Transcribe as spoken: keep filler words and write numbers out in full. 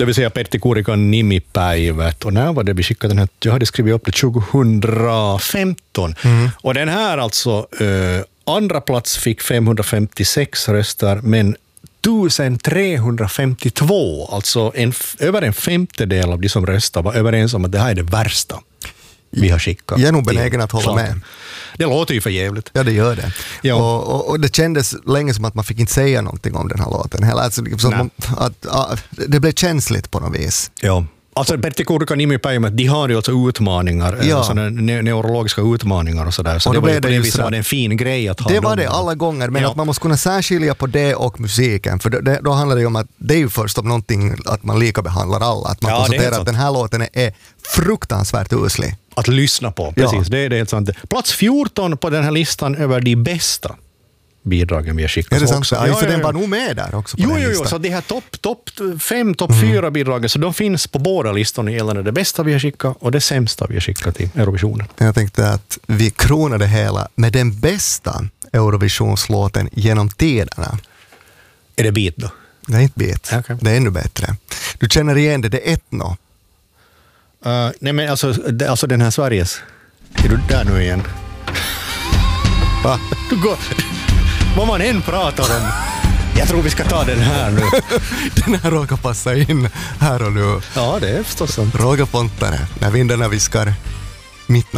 Det vill säga Pertti Kurikan nimipäivät. Och när var det vi skickade den här? Jag hade skrivit upp det tjugohundrafemton. Mm. Och den här alltså, eh, andra plats fick femhundrafemtiosex röster, men tusentrehundrafemtiotvå, alltså en, över en femtedel av de som röstar var överens om att det här är det värsta vi har skickat. Jag är nog benägen att hålla med. Det låter ju för jävligt. Ja, det gör det. Ja. Och, och, och det kändes länge som att man fick inte säga någonting om den här låten. Hela, alltså, man, att, att, det blev känsligt på något vis. Ja. Alltså Pertti Kurikan nimipäivät, de har ju alltså utmaningar, ja. sådana ne- neurologiska utmaningar och sådär. Så och det var ju på det viset var det en fin grej att ha det dem. var det alla gånger, men ja. att man måste kunna särskilja på det och musiken. För det, då handlar det ju om att det är ju först om någonting att man lika behandlar alla. Att man ja, konstaterar att den här låten är, är fruktansvärt uslig. Att lyssna på, precis. Ja. Det är det helt sant. Plats fjorton på den här listan över de bästa bidragen vi har skickat. Är det sant? Också. Ja, ja, för ja, den var nog med där också på jo, den jo, listan. Jo, så de här topp top fem, topp fyra mm. bidragen, så de finns på båda listorna gällande det bästa vi har skickat och det sämsta vi har skickat till Eurovisionen. Jag tänkte att vi kronade hela med den bästa Eurovisionslåten genom tiderna. Är det Beat då? Det är inte Beat. Okay. Det är ännu bättre. Du känner igen det, det är Etno. Uh, nej men alltså, det, alltså den här Sveriges. Är du där nu igen? Va? Du går... Vad man än pratar om. Jag tror vi ska ta den här nu. Den här råkar passa in här och nu. Ja, det är förstås sant. Roger Pontare, när vindarna viskar mitt